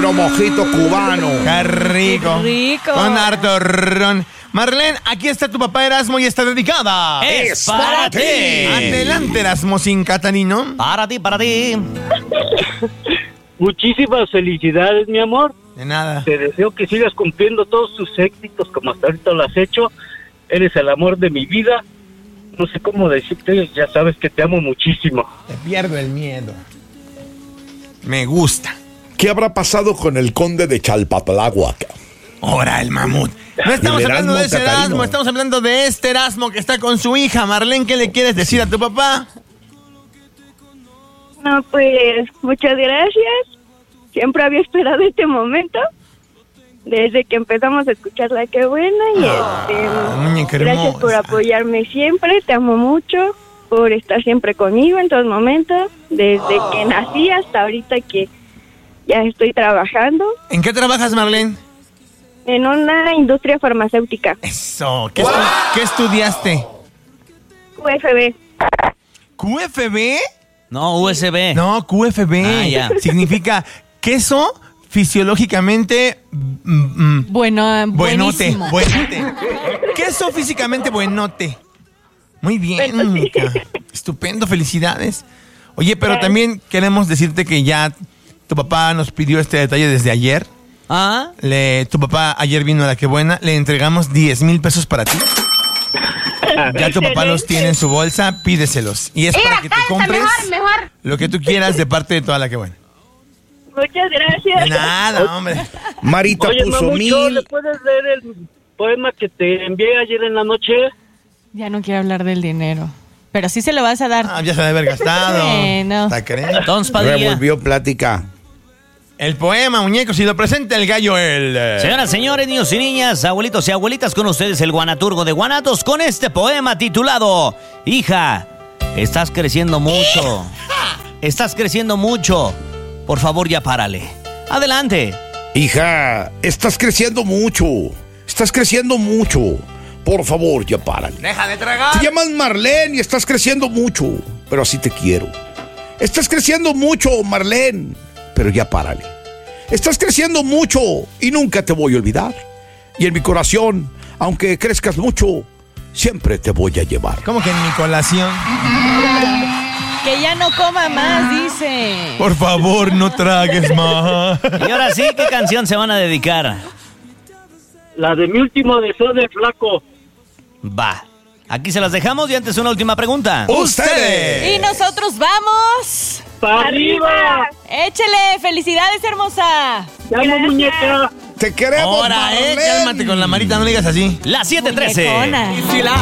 bueno mojito cubano. ¡Qué rico! ¡Qué rico! Con harto ron. Marlene, aquí está tu papá Erasmo y está dedicada. ¡Es para ti! Adelante, Erasmo sin Catarino. Para ti. Muchísimas felicidades, mi amor. De nada. Te deseo que sigas cumpliendo todos tus éxitos como hasta ahorita lo has hecho. Eres el amor de mi vida. No sé cómo decirte, ya sabes que te amo muchísimo. Te pierdo el miedo. Me gusta. ¿Qué habrá pasado con el conde de Chalpatláhuac? Ahora el mamut. No estamos El hablando de ese Catarino. Erasmo, estamos hablando de este Erasmo que está con su hija. Marlene, ¿qué le quieres decir a tu papá? No, pues muchas gracias. Siempre había esperado este momento. Desde que empezamos a escucharla, qué buena. Y muñeca gracias hermosa. por apoyarme siempre. Te amo mucho. Por estar siempre conmigo en todos momentos. Desde que nací hasta ahorita que ya estoy trabajando ¿En qué trabajas, Marlene? en una industria farmacéutica. Eso. ¿Qué estudiaste? QFB. ¿QFB? No, USB. No, QFB. Ah, ya. Significa queso fisiológicamente Bueno, buenote. buenísimo. Buenote. Queso físicamente buenote. Muy bien, Bueno, sí. Mónica. Estupendo, felicidades. Oye, pero también queremos decirte que ya tu papá nos pidió este detalle desde ayer. Ah, Tu papá ayer vino a La Qué Buena, le entregamos 10,000 pesos para ti. Ya tu papá los tiene en su bolsa, pídeselos. Y es para que te compres mejor. lo que tú quieras de parte de toda La Qué Buena. Muchas gracias. De nada, hombre. Marita Oye, puso Mamucho, ¿le 1,000. puedes leer el poema que te envié ayer en la noche? Ya no quiero hablar del dinero. Pero sí se lo vas a dar. Ah, ya se debe haber gastado. Bueno. ¿Está creyendo? Tons Padilla. Revolvió plática. El poema, muñeco, si lo presenta el gallo, Señoras, señores, niños y niñas, abuelitos y abuelitas, con ustedes el guanaturgo de Guanatos con este poema titulado Hija, estás creciendo mucho. Estás creciendo mucho. Por favor, ya párale. Adelante. Hija, estás creciendo mucho. Estás creciendo mucho. Por favor, ya párale. Deja de tragar. Te llamas Marlene y estás creciendo mucho, pero así te quiero. Estás creciendo mucho, Marlene, pero ya párale. Estás creciendo mucho y nunca te voy a olvidar. Y en mi corazón, aunque crezcas mucho, siempre te voy a llevar. ¿Cómo que en mi colación? Que ya no coma más, dice. Por favor, no tragues más. Y ahora sí, ¿qué canción se van a dedicar? La de mi último deseo de flaco. Va. Aquí se las dejamos y antes una última pregunta. ¡Ustedes! Y nosotros vamos. ¡Para arriba! Échele, felicidades, hermosa. ¡Te amo, muñeca! ¡Te queremos, Ahora, Marlene! cálmate con la Marita, no le digas así. La 7:13. Muñecona.